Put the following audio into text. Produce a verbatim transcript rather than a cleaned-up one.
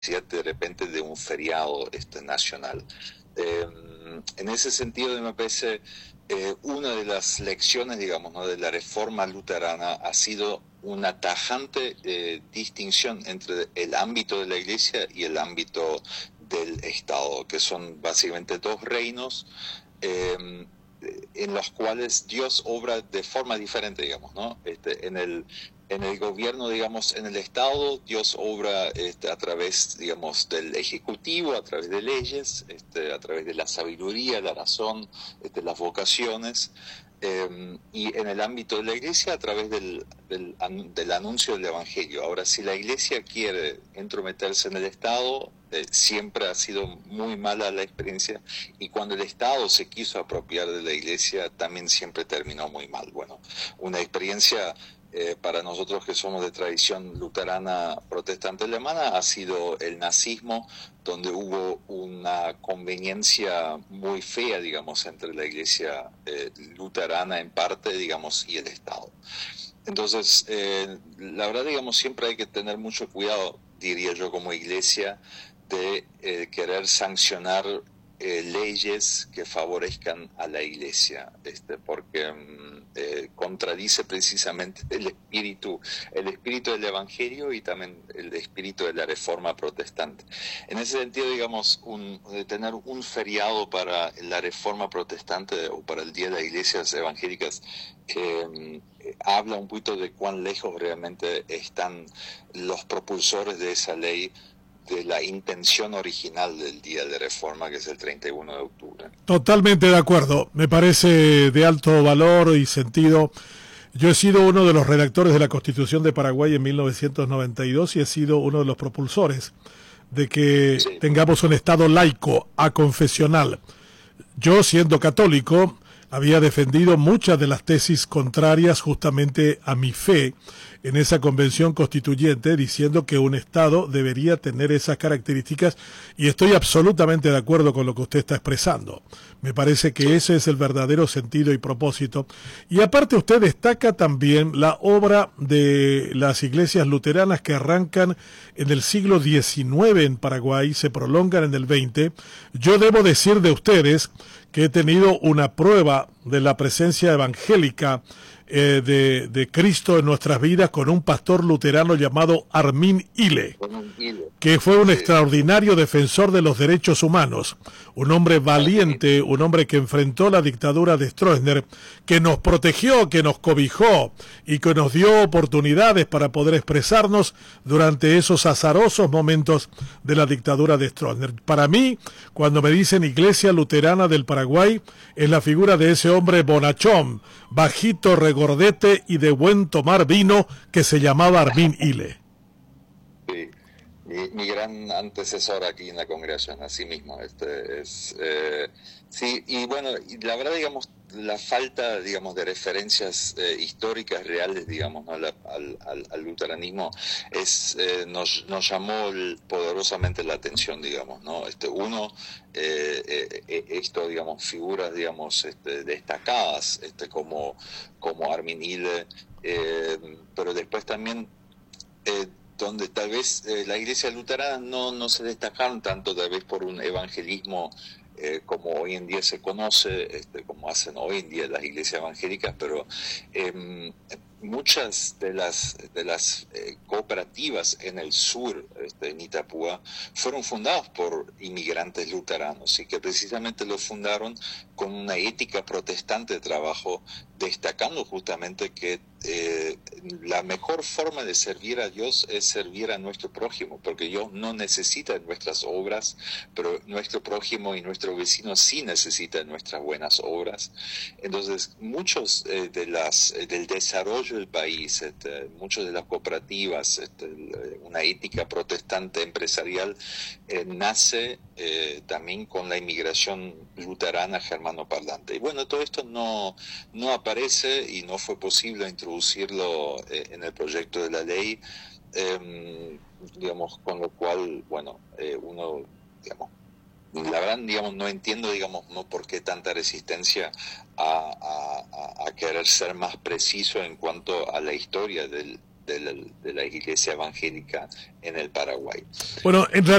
de repente de un feriado este, nacional. Eh, en ese sentido, me parece, eh, una de las lecciones, digamos, ¿no?, de la reforma luterana ha sido una tajante eh, distinción entre el ámbito de la Iglesia y el ámbito del Estado, que son básicamente dos reinos eh, en los cuales Dios obra de forma diferente, digamos, ¿no? Este, en el En el gobierno, digamos, en el Estado, Dios obra este, a través, digamos, del Ejecutivo, a través de leyes, este, a través de la sabiduría, la razón, este, las vocaciones, eh, y en el ámbito de la Iglesia, a través del, del, del anuncio del Evangelio. Ahora, si la Iglesia quiere entrometerse en el Estado, eh, siempre ha sido muy mala la experiencia, y cuando el Estado se quiso apropiar de la Iglesia, también siempre terminó muy mal. Bueno, una experiencia... Eh, para nosotros que somos de tradición luterana protestante alemana, ha sido el nazismo, donde hubo una conveniencia muy fea, digamos, entre la Iglesia eh, luterana en parte, digamos, y el Estado. Entonces, eh, la verdad, digamos, siempre hay que tener mucho cuidado, diría yo, como Iglesia, de eh, querer sancionar eh, leyes que favorezcan a la Iglesia, este, porque eh, contradice precisamente el espíritu, el espíritu del Evangelio y también el espíritu de la Reforma protestante. En ese sentido, digamos, un, de tener un feriado para la Reforma protestante o para el Día de las Iglesias Evangélicas, eh, habla un poquito de cuán lejos realmente están los propulsores de esa ley de la intención original del Día de Reforma, que es el treinta y uno de octubre. Totalmente de acuerdo, me parece de alto valor y sentido. Yo he sido uno de los redactores de la Constitución de Paraguay en mil novecientos noventa y dos y he sido uno de los propulsores de que Sí. tengamos un Estado laico, aconfesional. Yo, siendo católico, había defendido muchas de las tesis contrarias justamente a mi fe en esa convención constituyente, diciendo que un Estado debería tener esas características, y estoy absolutamente de acuerdo con lo que usted está expresando. Me parece que ese es el verdadero sentido y propósito. Y aparte, usted destaca también la obra de las iglesias luteranas que arrancan en el siglo diecinueve en Paraguay, se prolongan en el veinte. Yo debo decir de ustedes que he tenido una prueba de la presencia evangélica eh, de, de Cristo en nuestras vidas con un pastor luterano llamado Armin Ile, que fue un extraordinario defensor de los derechos humanos, un hombre valiente, un hombre que enfrentó la dictadura de Stroessner, que nos protegió, que nos cobijó y que nos dio oportunidades para poder expresarnos durante esos azarosos momentos de la dictadura de Stroessner. Para mí, cuando me dicen Iglesia Luterana del Paraguay, es la figura de ese hombre bonachón, bajito, regordete y de buen tomar vino, que se llamaba Armin Ile. Sí. Mi, mi gran antecesor aquí en la congregación, así mismo. Este, es, eh, sí, y bueno, y la verdad, digamos, la falta, digamos, de referencias eh, históricas reales, digamos, ¿no?, al, al, al luteranismo, es, eh, nos, nos llamó poderosamente la atención, digamos, ¿no? Este, uno, eh, eh, esto, digamos, figuras, digamos, este, destacadas, este, como, como Armin Ile, eh, pero después también... Eh, donde tal vez eh, la iglesia luterana no, no se destacaron tanto, tal vez por un evangelismo eh, como hoy en día se conoce, este, como hacen hoy en día las iglesias evangélicas, pero eh, muchas de las, de las eh, cooperativas en el sur, este, en Itapúa, fueron fundadas por inmigrantes luteranos, y que precisamente lo fundaron con una ética protestante de trabajo, destacando justamente que eh, la mejor forma de servir a Dios es servir a nuestro prójimo, porque Dios no necesita nuestras obras, pero nuestro prójimo y nuestro vecino sí necesitan nuestras buenas obras. Entonces, muchos eh, de las eh, del desarrollo del país, este, muchas de las cooperativas, este, una ética protestante empresarial eh, nace eh, también con la inmigración luterana germanoparlante. Y bueno, todo esto no, no aparece y no fue posible introducirlo eh, en el proyecto de la ley, eh, digamos, con lo cual, bueno, eh, uno, digamos, la verdad, digamos, no entiendo, digamos, no por qué tanta resistencia a, a, a querer ser más preciso en cuanto a la historia del, de la, de la iglesia evangélica en el Paraguay. Bueno, en realidad